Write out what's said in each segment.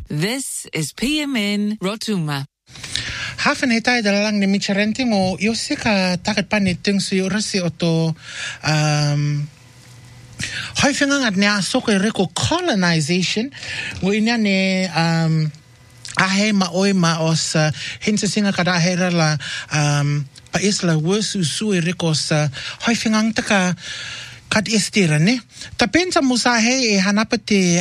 This is PMN Rotuma. Hafan hetai dalang ni micharenti ngo yosika takat paniting su yorasi oto hoifengang at niya soko reko colonization ngo inya ne ahe maoi maos hinsa singa kada hera la pa isla worsu su reko sa hoifengang taka kat estira ne tapensa musahe hanapate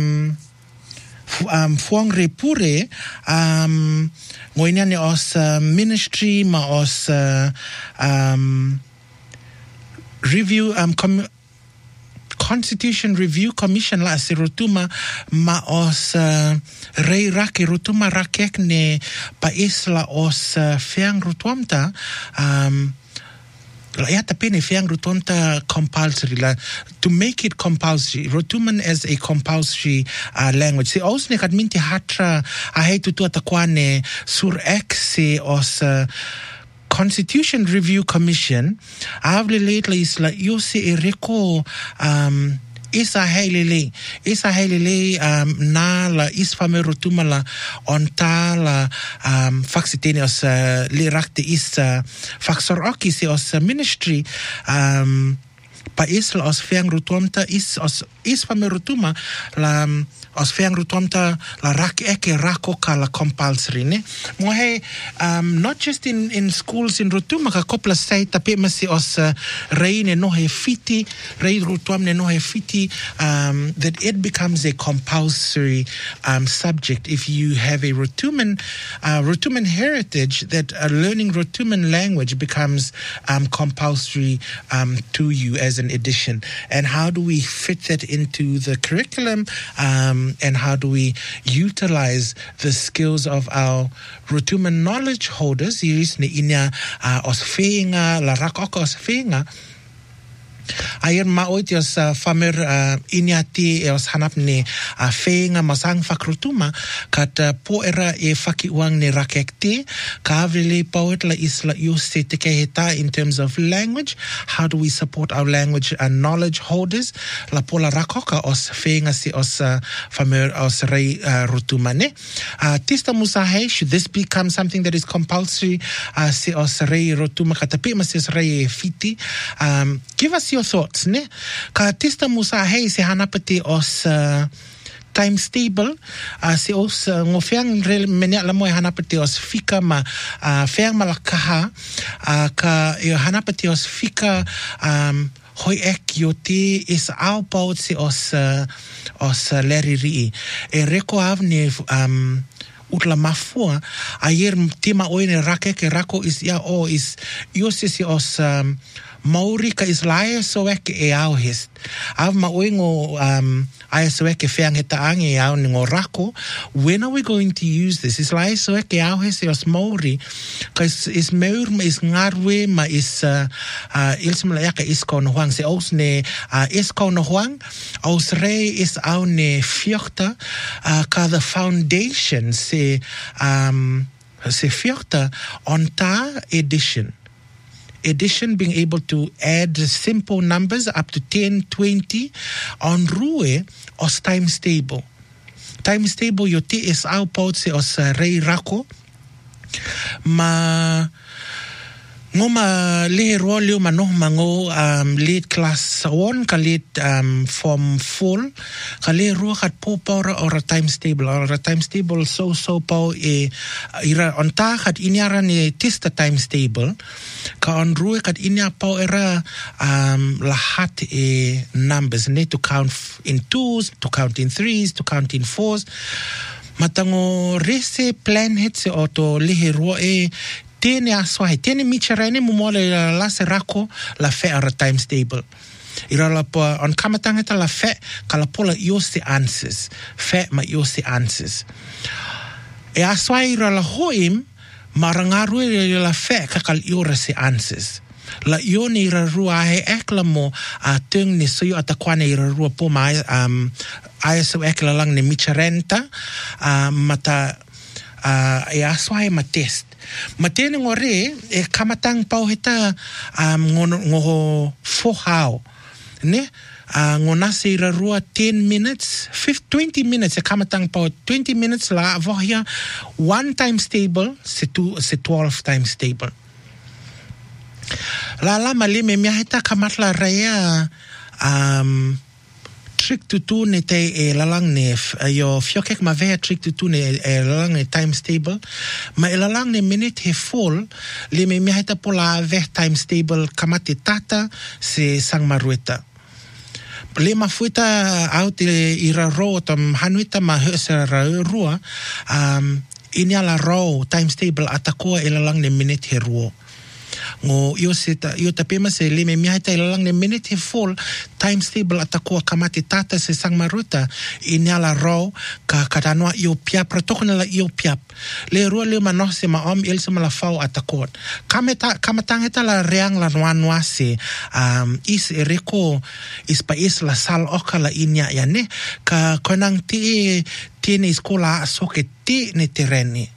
fuang repure ngoinya ne os ministry ma os review Constitution Review Commission la si rotuma ma os rei rake rotuma rakek ne pa isla os feang rotuamta la tapene feang rotonta compulsory la to make it compulsory rotuman as a compulsory language se osne kad minti hatra a hetu tu atakwane sur exe os Constitution Review Commission avle lately isla yose ereko Isa helele na la isfame rotuma la onta la faxitene os lirakte is faxor okisi os ministry pa isla os feang rotuamta is fame rotuma la os feang rotuamta la rak eke rako ka la compulsory ne mohe not just in schools in rotuma ka kopla sai tapi masi os reine no he fiti rei rotuamne no he fiti that it becomes a compulsory subject if you have a Rotuman heritage that learning Rotuman language becomes compulsory to you as an addition. And how do we fit that into the curriculum and how do we utilize the skills of our Rotuman knowledge holders? Iris ne inya osfeinga la rakoka osfeinga ayer maoit os famer inyati os hanap ne feinga masang fakrutuma kat po era e faki uang ne rakekti ka avle poet la isla yose teke heta in terms of language. How do we support our language and knowledge holders la pola rakoka os feinga si os famer os rei rutuma ne tista musahe should this become something that is compulsory si os rei rutuma katapi mas os rei fiti give us your thoughts ne ka tista musa hey se hanapati os times table se os ngofiang rel menya la mo hanapati os fika ma feang malakaha ka hanapati os fika hoi ek yoti is au paut se os leriri e reko avne utla mafua ayer tima oine rake ke rako is ya o is yosisi os Maori ka islae so ek e au hist av ma oingo ai so ek feang heta ange au ngo rako. When are we going to use this? Islae so ek e au hist os Maori ka is meur ma is ngarwe ma is ilsmla ya ka isko no huang se os ne isko no huang os rei is au ne fiokta ka the foundation se fiokta onta addition being able to add simple numbers up to 10, 20 on rue os times table. Times table yote is au paut se os rei rako ma ngoma le rolio mano mango late class 1 ka late form 4 ka le ro kat po power or a times table so po e ira onta kat inyara ne tista times table ka on ro kat inya po era lahat e numbers ne to count in 2s to count in 3s to count in 4s matango rese plan het se auto le ro e tene aswai tene micharene mumole la serako la fe ara times table ira la po on kamatanga ta la fe kala pola yose answers fe ma yose answers e aswai ira la hoim marangaru la fe kakal yore se answers la yoni ira rua he eklamo a tung ni suyo atakwane ira rua po mai aso ekla lang ni micharenta mata e aswai ma test matene ngore e kamatang pau heta ngoho fohao ne ngona se ira rua 10 minutes, 20 minutes, e kamatang pa 20 minutes la avohia 1 times stable, se 12 times stable. La mali me miahita kamatla raya trick tutu ne te e lalang ne yo fiokek ma vea trick tutu ne e lalang ne time stable ma e lalang ne minute he full le me miahita pola ve time stable kamate tata se sang marueta le mafuita au te ira ro tam hanuita ma hesa rua inia la ro time stable atakoa e lalang ne minute he ruo ngo yo tapema se le me mihaita ilalang ne minute full time stable atakoa kamati tata se sang maruta inyala ro ka katanwa yo piap protokona la yo piap le ro le mano se ma om el se mala fau atakot kamatang eta la reang la noa se is ereko is pa is la sal okala inya ya ne ka konang ti ne skola soke ti ne tereni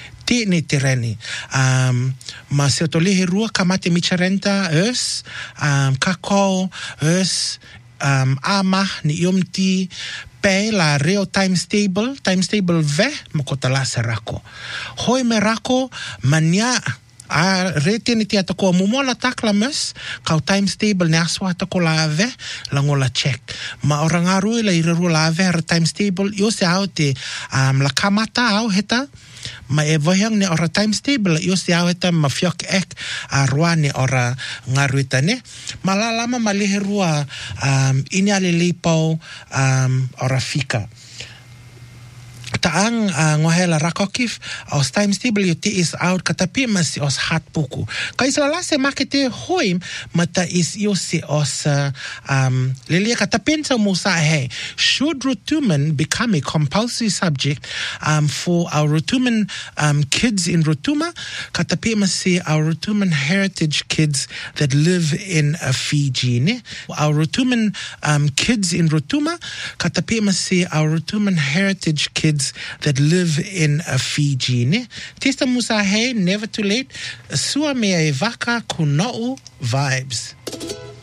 ma se to le rua kamate micharenta es kakao es ama ni yomti pe la real time stable ve makota la serako hoi merako mania a rete ni tia tako mumola takla mes kau time stable ne aswa tako la ve langola check ma orangaru la iraru la ve time stable yo se aute la kamata au heta ma e voyang ne ora time stable yo se aweta ma fiok ek a rua ne ora ngaruita ne malalama malihe rua inyale lipo ora fika taang ngohela rakokif os time stable yo te is out katapi mas os hat puku kai sala se makete hoim mata is yo se os lelia katapin sa musa he should Rotuman become a compulsory subject for our Rotuman kids in Rotuma katapi mas se our Rotuman heritage kids that live in Fiji ne our Rotuman kids in Rotuma katapi mas se our Rotuman heritage kids that live in Fiji ne testa musa he never too late sua me e vaka kunau vibes.